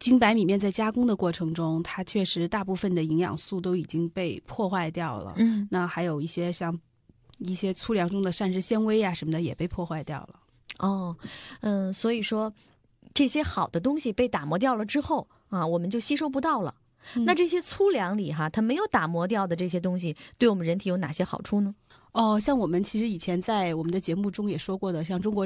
精白米面在加工的过程中，它确实大部分的营养素都已经被破坏掉了。那还有一些像一些粗粮中的膳食纤维呀什么的也被破坏掉了。 所以说这些好的东西被打磨掉了之后啊，我们就吸收不到了。那这些粗粮里它没有打磨掉的这些东西，对我们人体有哪些好处呢？ 像我们其实以前在我们的节目中也说过的，像中国